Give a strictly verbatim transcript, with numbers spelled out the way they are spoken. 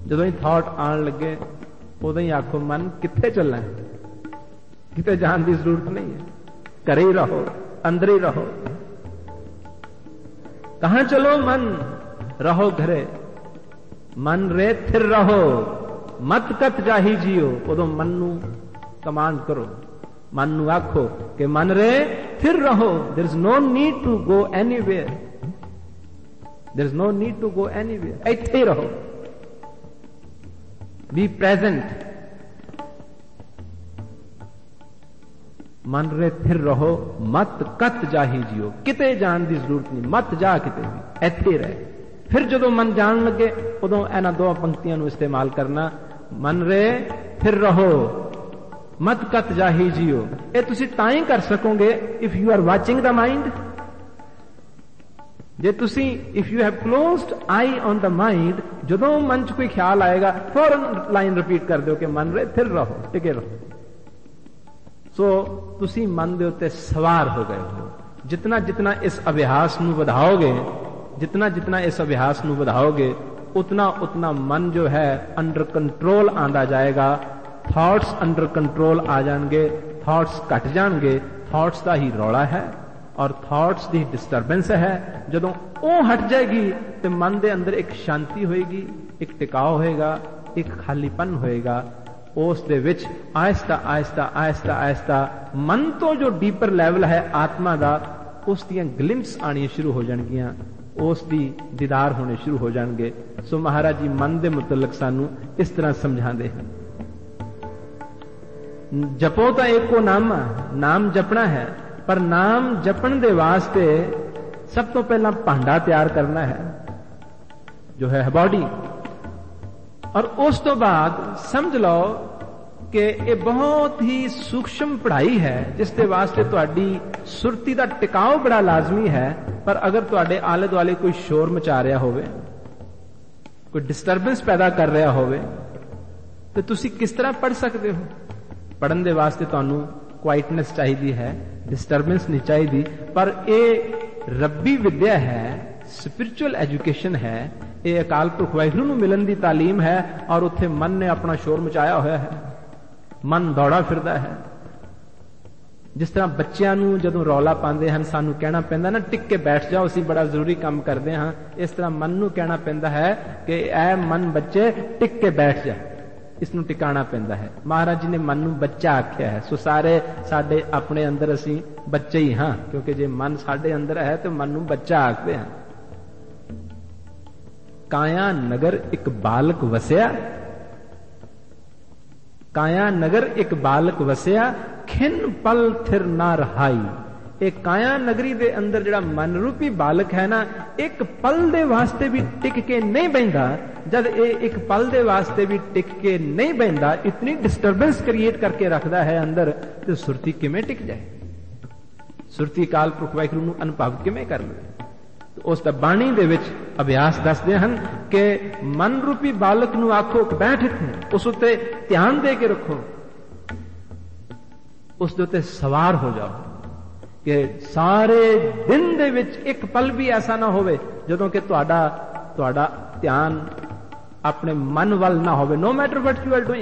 ਜਦੋਂ ਹੀ ਥਾਟ ਆਉਣ ਲੱਗੇ ਉਦੋਂ ਹੀ ਆਖੋ ਮਨ ਕਿੱਥੇ ਚੱਲਣਾ ਹੈ, ਕਿਤੇ ਜਾਣ ਦੀ ਜ਼ਰੂਰਤ ਨਹੀਂ ਹੈ, ਘਰੇ ਹੀ ਰਹੋ, अंदर ही रहो। कहां चलो मन, रहो घरे, मन रे थिर रहो, मत कत जाही जियो। उदो मन नू कमांड करो, मन नू आखो कि मन रे थिर रहो। There is no need to go anywhere, there is no need to go anywhere. इत्थे रहो, बी प्रेजेंट। मन रे थिर रहो, मत कत जाही जियो। किते जान की जरूरत नहीं, मत जा किते भी, इत्थे रहे। फिर जदों मन जान लगे उदों इन्हां दो पंक्तियां नूं इस्तेमाल करना, मन रे थिर रहो, मत कत जाही जियो। ये तुसीं तां ही कर सकोगे if you are watching the mind. जे तुसीं if you have closed I on the mind, जदों मन च कोई ख्याल आएगा फौरन लाइन रिपीट कर दो कि मन रे थिर रहो, टिके रहो। सो तुसी मन दे उत्ते सवार हो गए हो। जितना जितना इस अभ्यास नू बढ़ाओगे, जितना जितना इस अभ्यास नू बढ़ाओगे, उतना उतना मन जो है अंडर कंट्रोल आंदा जाएगा। थॉट्स अंडर कंट्रोल आ जाएंगे, थॉट्स घट जाएंगे। थॉट्स का ही रौला है और थॉट्स की डिस्टरबेंस है। जदों वो हट जाएगी तो मन के अंदर एक शांति होएगी, एक टिकाव होएगा, एक खालीपन होएगा। उस दे विच आहिस्ता आहिस्ता आहिस्ता आहिस्ता मन तो जो डीपर लैवल है आत्मा का, उस दियां ग्लिम्स आनी शुरू हो जाएगियां, उस दी दीदार होने शुरू हो जाएंगे। सो महाराज जी मन दे मुतलक सानू इस तरह समझाते हैं, जपो तो एक को नाम, नाम जपना है, पर नाम जपण दे वास्ते सब तो पहला भांडा तैयार करना है जो है बॉडी। और उस तो बाद समझ लो कि ये बहुत ही सूक्ष्म पढ़ाई है, जिसके वास्ते तुहाडी सुरती का टिकाव बड़ा लाजमी है। पर अगर तुहाडे आले दुआले कोई शोर मचा रहा होवे, कोई डिस्टरबेंस पैदा कर रहा होवे, तो तुसी किस तरह पढ़ सकते हो? पढ़न दे वास्ते तुहानू क्वाइटनेस चाहिए है, डिस्टरबेंस नहीं चाहिए। पर यह रब्बी विद्या है, स्पिरिचुअल एजुकेशन है, ये अकाल पुरख वाहिगुरू नूं मिलन दी तालीम है। और उत्थे मन ने अपना शोर मचाया होया है, मन दौड़ा फिरदा है। जिस तरह बच्चों नूं जदों रौला पाते हैं सानू कहना पैंदा ना टिक के बैठ जाओ, असीं बड़ा जरूरी काम करते हैं, इस तरह मन नूं कहना पैंदा है कि ऐ मन बच्चे टिक के बैठ जा, इसनूं टिकाना पैंदा है। महाराज जी ने मन नूं बच्चा आख्या है। सो सारे साडे अपने अंदर असीं बच्चे ही हाँ, क्योंकि जे मन साडे अंदर है तो मन नूं बच्चा आखदे हैं। काया नगर एक बालक वसिया, काया नगर एक बालक वसिया, खिन पल थिर ना रहाई। एक काया नगरी दे अंदर जड़ा मन रूपी बालक है ना, एक पल दे वास्ते भी टिक के नहीं बहिंदा। जब ये एक पल दे वास्ते भी टिक के नहीं बहिंदा, इतनी डिस्टरबेंस क्रिएट करके रखता है अंदर, तो सुरती किमें टिक जाए? सुरती काल पुरख वाहिगुरू नूं अनुभव किमें कर ले? उस बाणी दे विच अभ्यास दसदे हन कि मन रूपी बालक नूं आखो कि बैठ इत्थे, उस उत्ते ध्यान दे के रखो, उस दे उत्ते सवार हो जाओ कि सारे दिन दे विच एक पल भी ऐसा ना होवे जदों कि तुहाडा तुहाडा ध्यान अपने मन वल ना होवे। No matter what you are doing,